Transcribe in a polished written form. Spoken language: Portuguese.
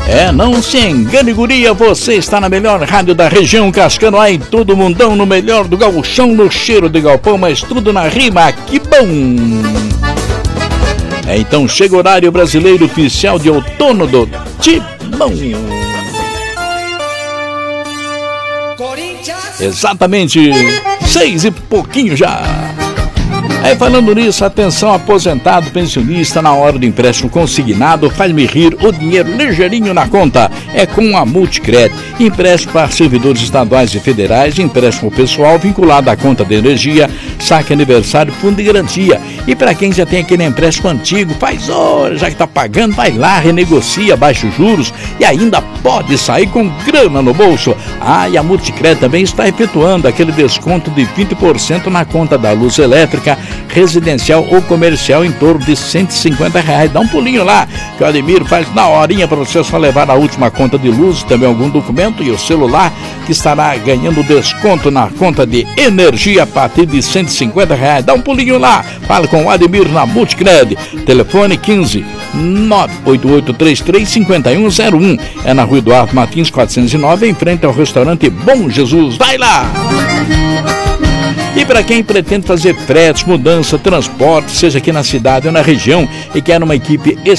Não se engane, guria, você está na melhor rádio da região, cascando aí todo mundão no melhor do gauchão, no cheiro de galpão, mas tudo na rima, que bom! Então chega o horário brasileiro oficial de outono do Timão. Exatamente, 6 e pouquinho já. Falando nisso, atenção, aposentado, pensionista, na hora do empréstimo consignado, faz-me rir, o dinheiro ligeirinho na conta. É com a Multicred. Empréstimo para servidores estaduais e federais, empréstimo pessoal vinculado à conta de energia, saque aniversário, fundo de garantia. E para quem já tem aquele empréstimo antigo, faz hora, já que está pagando, vai lá, renegocia, baixa os juros e ainda pode sair com grana no bolso. E a Multicred também está efetuando aquele desconto de 20% na conta da luz elétrica, residencial ou comercial em torno de R$150. Dá um pulinho lá, que o Ademir faz na horinha para você só levar a última conta de luz, também algum documento e o celular, que estará ganhando desconto na conta de energia a partir de R$150. Dá um pulinho lá, fala com o Ademir na Multicred. Telefone 15 988335101. É na Rua Eduardo Martins 409, em frente ao restaurante Bom Jesus. Vai lá! E para quem pretende fazer fretes, mudança, transporte, seja aqui na cidade ou na região, e quer uma equipe